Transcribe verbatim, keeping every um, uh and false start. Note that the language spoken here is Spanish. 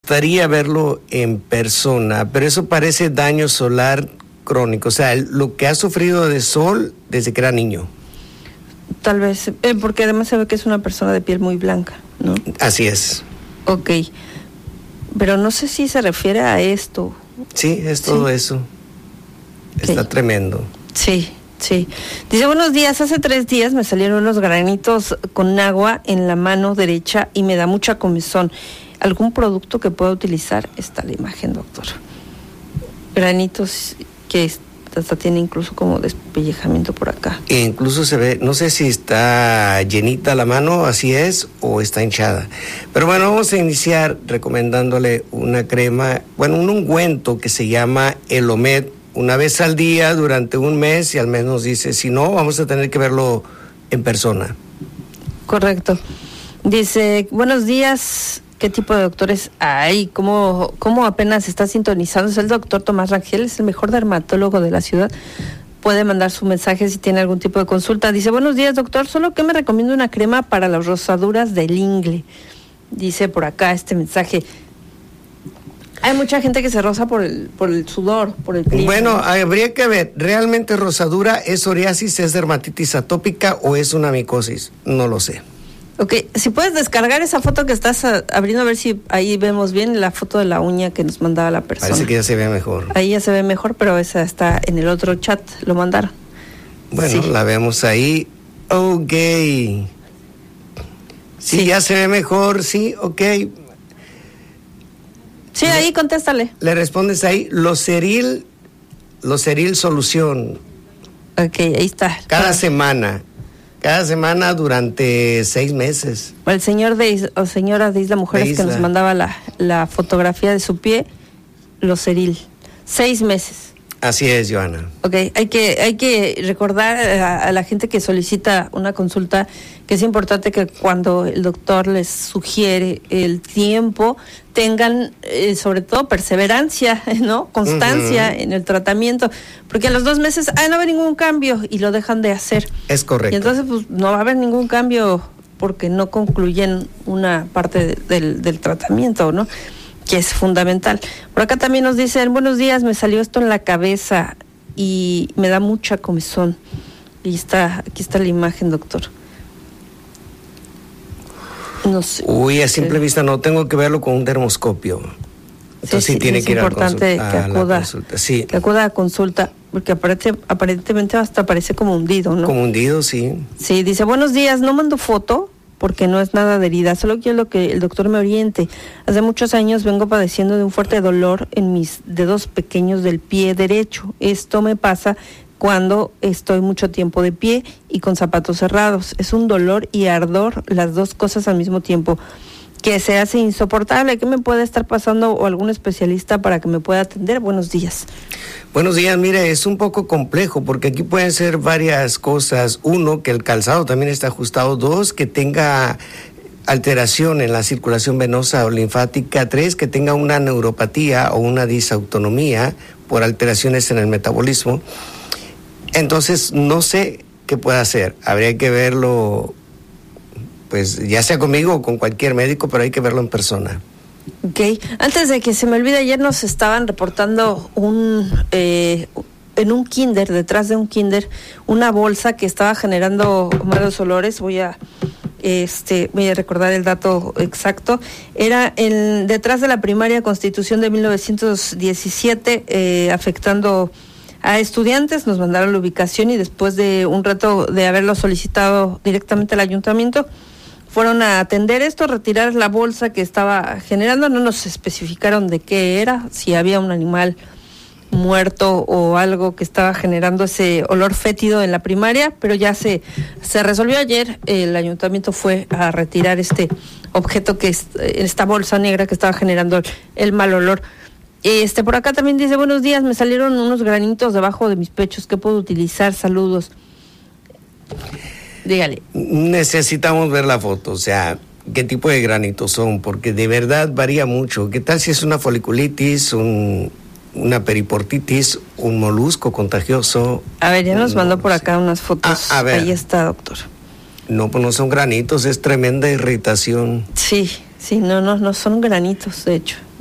gustaría verlo en persona, pero eso parece daño solar crónico, o sea, lo que ha sufrido de sol desde que era niño. Tal vez, eh, porque además se ve que es una persona de piel muy blanca, ¿no? Así es. Ok, pero no sé si se refiere a esto. Sí, es todo sí. eso. Está sí. tremendo. Sí, sí. Dice, buenos días, hace tres días me salieron unos granitos con agua en la mano derecha y me da mucha comezón. ¿Algún producto que pueda utilizar? Está la imagen, doctor. Granitos que hasta tiene incluso como despellejamiento por acá. E incluso se ve, no sé si está llenita la mano, así es, o está hinchada. Pero bueno, vamos a iniciar recomendándole una crema, bueno, un ungüento que se llama Elomed, una vez al día durante un mes, y al menos dice, si no, vamos a tener que verlo en persona. Correcto. Dice, buenos días, ¿qué tipo de doctores hay? ¿Cómo, cómo apenas está sintonizando? Es el doctor Tomás Rangel, es el mejor dermatólogo de la ciudad. Puede mandar su mensaje si tiene algún tipo de consulta. Dice, buenos días, doctor, solo que me recomienda una crema para las rosaduras del ingle. Dice por acá este mensaje. Hay mucha gente que se rosa por el por el sudor, por el clima. Bueno, habría que ver, ¿realmente rosadura es psoriasis, es dermatitis atópica o es una micosis? No lo sé. Ok, si puedes descargar esa foto que estás a, abriendo, a ver si ahí vemos bien la foto de la uña que nos mandaba la persona. Parece que ya se ve mejor. Ahí ya se ve mejor, pero esa está en el otro chat, lo mandaron. Bueno, sí. La vemos ahí. Ok. Sí, sí, ya se ve mejor, sí, ok. Sí, le, ahí contéstale. Le respondes ahí, Loceril, Loceril Solución. Ok, ahí está. Cada ah. semana. Cada semana durante seis meses. El señor de o señora de Isla Mujeres de Isla. Que nos mandaba la, la fotografía de su pie, Loceril. Seis meses. Así es, Joana. Ok, hay que, hay que recordar a, a la gente que solicita una consulta que es importante que cuando el doctor les sugiere el tiempo, tengan eh, sobre todo perseverancia, ¿no? Constancia uh-huh. en el tratamiento, porque a los dos meses, ah, no va a haber ningún cambio y lo dejan de hacer. Es correcto. Y entonces pues no va a haber ningún cambio porque no concluyen una parte de, del, del tratamiento, ¿no? Que es fundamental. Por acá también nos dicen, buenos días, me salió esto en la cabeza y me da mucha comezón. Y está, aquí está la imagen, doctor. No sé. Uy, a simple eh. vista no, tengo que verlo con un dermoscopio. Entonces sí, sí, sí tiene que ir a, importante consulta, que acuda, a la consulta. Sí. Que acuda a consulta, porque aparente, aparentemente hasta parece como hundido, ¿no? Como hundido, sí. Sí, dice, buenos días, no mando foto, porque no es nada de herida, solo quiero lo que el doctor me oriente. Hace muchos años vengo padeciendo de un fuerte dolor en mis dedos pequeños del pie derecho. Esto me pasa cuando estoy mucho tiempo de pie y con zapatos cerrados. Es un dolor y ardor, las dos cosas al mismo tiempo, que se hace insoportable. ¿Qué me puede estar pasando o algún especialista para que me pueda atender? Buenos días. Buenos días, mire, es un poco complejo porque aquí pueden ser varias cosas. Uno, que el calzado también está ajustado. Dos, que tenga alteración en la circulación venosa o linfática. Tres, que tenga una neuropatía o una disautonomía por alteraciones en el metabolismo. Entonces, no sé qué puede hacer. Habría que verlo, pues ya sea conmigo o con cualquier médico, pero hay que verlo en persona. Ok, antes de que se me olvide, ayer nos estaban reportando un eh, en un kinder, detrás de un kinder, una bolsa que estaba generando malos olores. Voy a este voy a recordar el dato exacto. Era el, detrás de la primaria Constitución de mil novecientos diecisiete, eh, afectando a estudiantes. Nos mandaron la ubicación y después de un rato de haberlo solicitado directamente al ayuntamiento, fueron a atender esto, retirar la bolsa que estaba generando. No nos especificaron de qué era, si había un animal muerto o algo que estaba generando ese olor fétido en la primaria, pero ya se, se resolvió ayer. El ayuntamiento fue a retirar este objeto, que es esta bolsa negra que estaba generando el, el mal olor. Este, por acá también dice, buenos días, me salieron unos granitos debajo de mis pechos, ¿qué puedo utilizar? Saludos. Dígale. Necesitamos ver la foto, o sea, qué tipo de granitos son, porque de verdad varía mucho. ¿Qué tal si es una foliculitis, un, una periportitis, un molusco contagioso? A ver, ya nos no, mandó por no acá sé. unas fotos. Ah, a ver. Ahí está, doctor. No, pues no son granitos, es tremenda irritación. Sí, sí, no, no, no son granitos, de hecho.